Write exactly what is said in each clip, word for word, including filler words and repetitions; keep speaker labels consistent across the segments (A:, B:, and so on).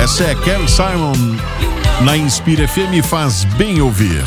A: Essa é Kelly Simon na Inspira F M, faz bem ouvir.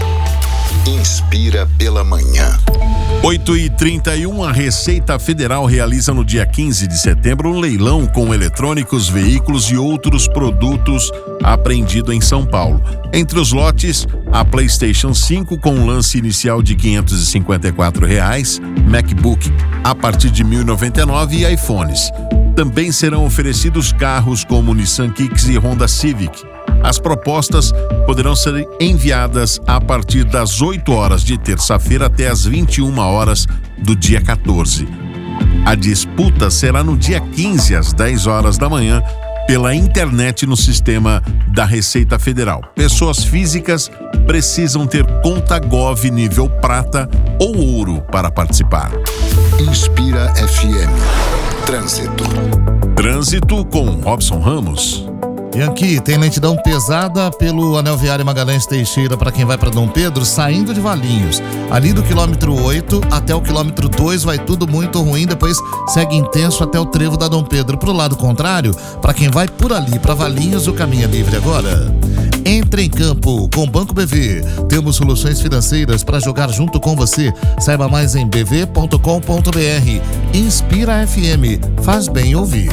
B: Inspira pela manhã.
A: oito e trinta e um, a Receita Federal realiza no dia quinze de setembro um leilão com eletrônicos, veículos e outros produtos apreendido em São Paulo. Entre os lotes, a PlayStation cinco com um lance inicial de quinhentos e cinquenta e quatro reais, MacBook a partir de mil e noventa e nove e iPhones. Também serão oferecidos carros como Nissan Kicks e Honda Civic. As propostas poderão ser enviadas a partir das oito horas de terça-feira até as vinte e uma horas do dia quatorze. A disputa será no dia quinze, às dez horas da manhã, pela internet no sistema da Receita Federal. Pessoas físicas precisam ter conta Gov nível prata ou ouro para participar.
B: Inspira F M. Trânsito.
A: Trânsito com Robson Ramos.
C: E aqui tem lentidão pesada pelo Anel Viário Magalhães Teixeira para quem vai para Dom Pedro, saindo de Valinhos. Ali do quilômetro oito até o quilômetro dois vai tudo muito ruim, depois segue intenso até o trevo da Dom Pedro. Pro lado contrário, para quem vai por ali para Valinhos, o caminho é livre agora. Entre em campo com Banco B V. Temos soluções financeiras para jogar junto com você. Saiba mais em b v ponto com ponto b r. Inspira F M. Faz bem ouvir.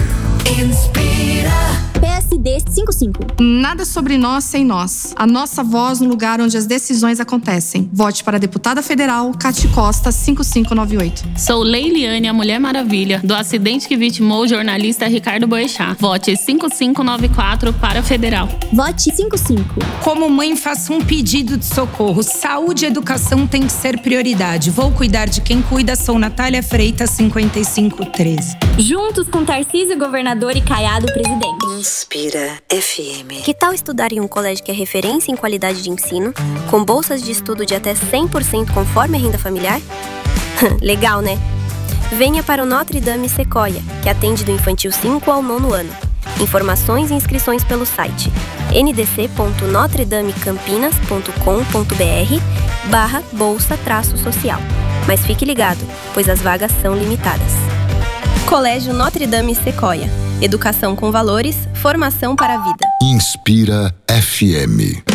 D: Inspira. P S D cinquenta e cinco.
E: Nada sobre nós sem nós. A nossa voz no lugar onde as decisões acontecem. Vote para a deputada federal Cati Costa cinco cinco nove oito.
F: Sou Leiliane, a Mulher Maravilha, do acidente que vitimou o jornalista Ricardo Boechat. Vote cinco cinco nove quatro para federal.
D: Vote cinquenta e cinco.
G: Como mãe, faço um pedido de socorro. Saúde e educação tem que ser prioridade. Vou cuidar de quem cuida. Sou Natália Freitas, cinquenta e cinco treze.
H: Juntos com Tarcísio, governador, e Caiado, presidente.
I: Inspira F M.
J: Que tal estudar em um colégio que é referência em qualidade de ensino, com bolsas de estudo de até cem por cento conforme a renda familiar? Legal, né? Venha para o Notre Dame Sequoia, que atende do infantil cinco ao nono ano. Informações e inscrições pelo site n d c ponto notre dame campinas ponto com ponto b r barra bolsa traço social. Mas fique ligado, pois as vagas são limitadas. Colégio Notre Dame Sequoia. Educação com valores, formação para a vida.
B: Inspira F M.